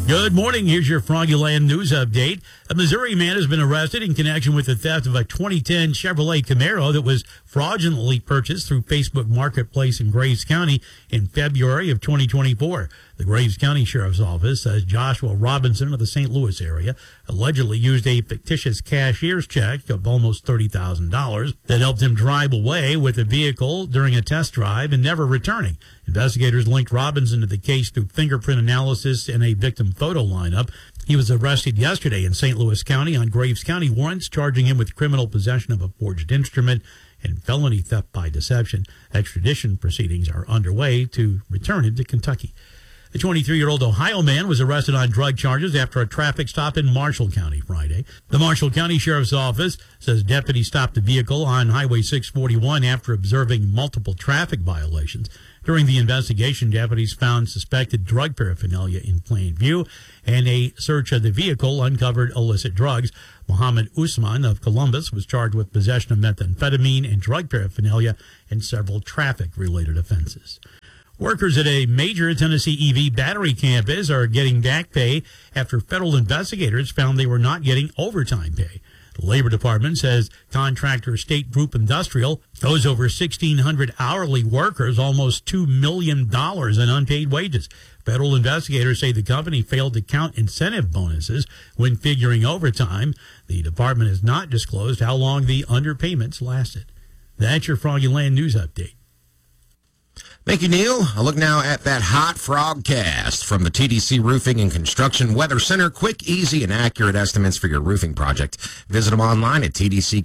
Good morning. Here's your Froggy Land news update. A Missouri man has been arrested in connection with the theft of a 2010 Chevrolet Camaro that was fraudulently purchased through Facebook Marketplace in Graves County in February of 2024. The Graves County Sheriff's Office says Joshua Robinson of the St. Louis area allegedly used a fictitious cashier's check of almost $30,000 that helped him drive away with the vehicle during a test drive and never returning. Investigators linked Robinson to the case through fingerprint analysis and a victim photo lineup. He was arrested yesterday in St. Louis County on Graves County warrants, charging him with criminal possession of a forged instrument and felony theft by deception. Extradition proceedings are underway to return him to Kentucky. The 23-year-old Ohio man was arrested on drug charges after a traffic stop in Marshall County Friday. The Marshall County Sheriff's Office says deputies stopped the vehicle on Highway 641 after observing multiple traffic violations. During the investigation, deputies found suspected drug paraphernalia in plain view, and a search of the vehicle uncovered illicit drugs. Muhammad Usman of Columbus was charged with possession of methamphetamine and drug paraphernalia and several traffic-related offenses. Workers at a major Tennessee EV battery campus are getting back pay after federal investigators found they were not getting overtime pay. The Labor Department says contractor State Group Industrial owes over 1,600 hourly workers almost $2 million in unpaid wages. Federal investigators say the company failed to count incentive bonuses when figuring overtime. The department has not disclosed how long the underpayments lasted. That's your Froggy Land News Update. Thank you, Neil. A look now at that hot frogcast from the TDC Roofing and Construction Weather Center. Quick, easy, and accurate estimates for your roofing project. Visit them online at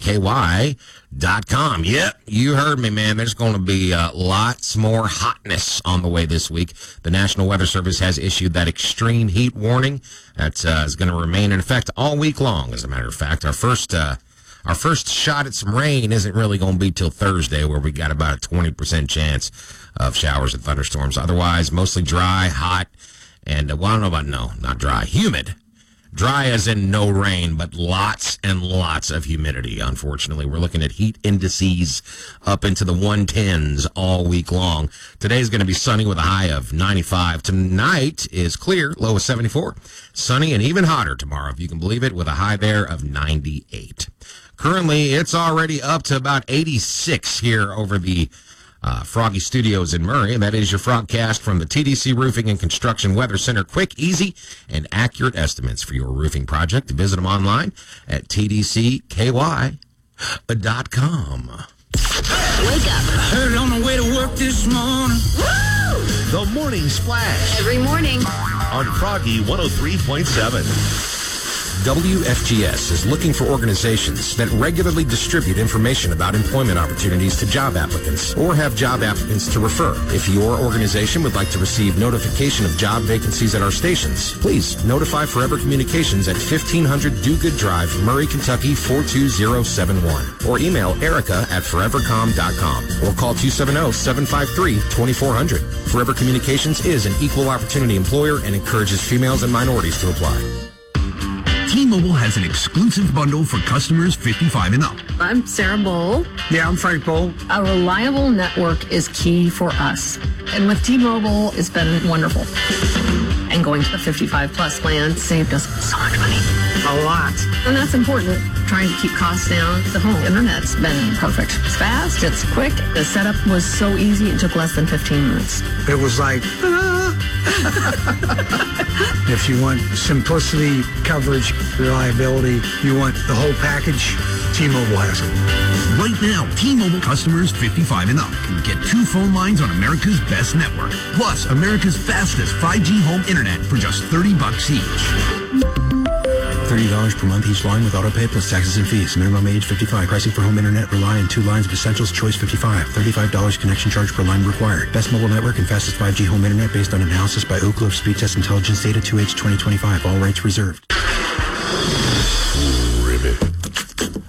tdcky.com. Yep, you heard me, man. There's going to be lots more hotness on the way this week. The National Weather Service has issued that extreme heat warning that is going to remain in effect all week long, as a matter of fact. Our first shot at some rain isn't really going to be till Thursday, where we got about a 20% chance of showers and thunderstorms. Otherwise, mostly dry, hot, and, well, I don't know about not dry, humid. Dry as in no rain, but lots and lots of humidity, unfortunately. We're looking at heat indices up into the 110s all week long. Today's going to be sunny with a high of 95. Tonight is clear, low of 74. Sunny and even hotter tomorrow, if you can believe it, with a high there of 98. Currently, it's already up to about 86 here over the Froggy Studios in Murray, and that is your Frogcast from the TDC Roofing and Construction Weather Center. Quick, easy, and accurate estimates for your roofing project. Visit them online at tdcky.com. Wake up. Heard on the way to work this morning. Woo! The Morning Splash. Every morning. On Froggy 103.7. WFGS is looking for organizations that regularly distribute information about employment opportunities to job applicants or have job applicants to refer. If your organization would like to receive notification of job vacancies at our stations, please notify Forever Communications at 1500 Do Good Drive, Murray, Kentucky 42071, or email Erica at forevercom.com or call 270-753-2400. Forever Communications is an equal opportunity employer and encourages females and minorities to apply. T-Mobile has an exclusive bundle for customers 55 and up. I'm Sarah Bowl. Yeah, I'm Frank Bowl. A reliable network is key for us. And with T-Mobile, it's been wonderful. And going to the 55-plus plan saved us so much money. A lot. And that's important. Trying to keep costs down. The home internet's been perfect. It's fast. It's quick. The setup was so easy. It took less than 15 minutes. It was like, If you want simplicity, coverage, reliability, you want the whole package, T-Mobile has it. Right now, T-Mobile customers 55 and up can get 2 phone lines on America's best network, plus America's fastest 5G home internet for just $30 each. $30 per month each line with autopay plus taxes and fees. Minimum age 55. Pricing for home internet. Rely on 2 lines of Essentials. Choice 55. $35 connection charge per line required. Best mobile network and fastest 5G home internet based on analysis by Oak Cliff Speed Test Intelligence Data 2H 2025. All rights reserved.